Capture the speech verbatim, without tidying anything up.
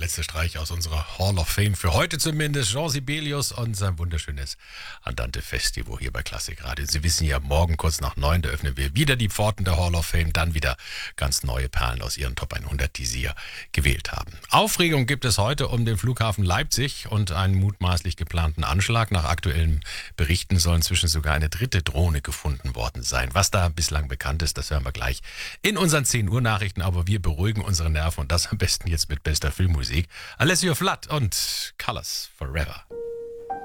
letzte Streich aus unserer Hall of Fame. Für heute zumindest Jean Sibelius und sein wunderschönes Andante Festivo hier bei Klassikradio. Sie wissen ja, morgen kurz nach neun, da öffnen wir wieder die Pforten der Hall of Fame. Dann wieder ganz neue Perlen aus ihren Top hundert, die Sie ja gewählt haben. Aufregung gibt es heute um den Flughafen Leipzig und einen mutmaßlich geplanten Anschlag. Nach aktuellen Berichten soll inzwischen sogar eine dritte Drohne gefunden worden sein. Was da bislang bekannt ist, das hören wir gleich in unseren zehn Uhr Nachrichten. Aber wir beruhigen unsere Nerven und das am besten jetzt mit bester Filmmusik. Alessio Flatt und Colors Forever.